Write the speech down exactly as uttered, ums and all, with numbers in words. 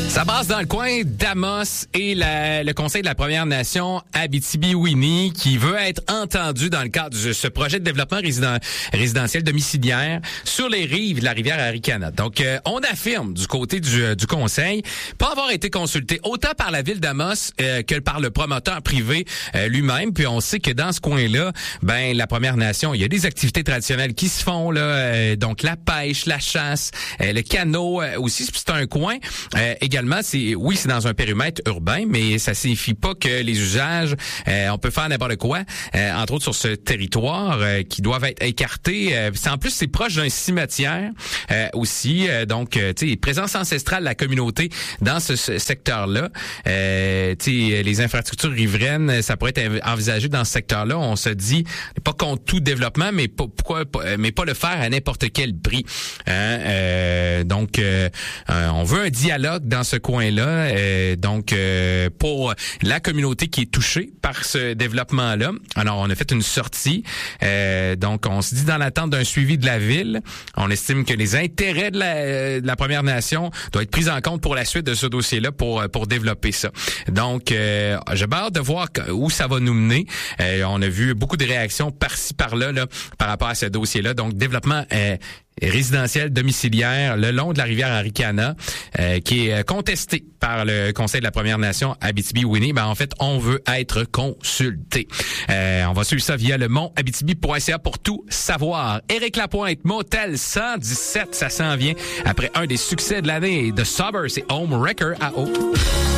Ça passe dans le coin d'Amos et la, le Conseil de la Première Nation Abitibi-Winnie qui veut être entendu dans le cadre de ce projet de développement résident, résidentiel domiciliaire sur les rives de la rivière Aricana. Donc, euh, on affirme du côté du, du Conseil pas avoir été consulté autant par la ville d'Amos euh, que par le promoteur privé euh, lui-même. Puis on sait que dans ce coin-là, ben la Première Nation, il y a des activités traditionnelles qui se font là, euh, donc la pêche, la chasse, euh, le canot euh, aussi. C'est un coin euh, également. C'est oui, c'est dans un périmètre urbain, mais ça signifie pas que les usages, euh, on peut faire n'importe quoi, euh, entre autres sur ce territoire, euh, qui doivent être écartés. Euh, c'est, en plus, c'est proche d'un cimetière euh, aussi, euh, donc euh, tu sais, présence ancestrale de la communauté dans ce, ce secteur-là. Euh, tu sais, les infrastructures riveraines, ça pourrait être envisagé dans ce secteur-là. On se dit pas contre tout développement, mais pas, pourquoi, pas, mais pas le faire à n'importe quel prix. Hein? Euh, donc, euh, euh, on veut un dialogue dans ce coin-là, euh, donc euh, pour la communauté qui est touchée par ce développement-là. Alors, on a fait une sortie. Euh, donc, on se dit dans l'attente d'un suivi de la ville. On estime que les intérêts de la, de la Première Nation doivent être pris en compte pour la suite de ce dossier-là pour pour développer ça. Donc, euh, j'ai hâte de voir où ça va nous mener. Euh, on a vu beaucoup de réactions par-ci par-là là, par rapport à ce dossier-là. Donc, développement euh, résidentiel domiciliaire le long de la rivière Aricana, euh, qui est contesté par le Conseil de la Première Nation Abitibi-Winnie. Ben, en fait, on veut être consulté. Euh, on va suivre ça via le mont abitibi point c a pour tout savoir. Éric Lapointe, Motel cent dix-sept, ça s'en vient après un des succès de l'année de Sober, c'est Home Wrecker à eau.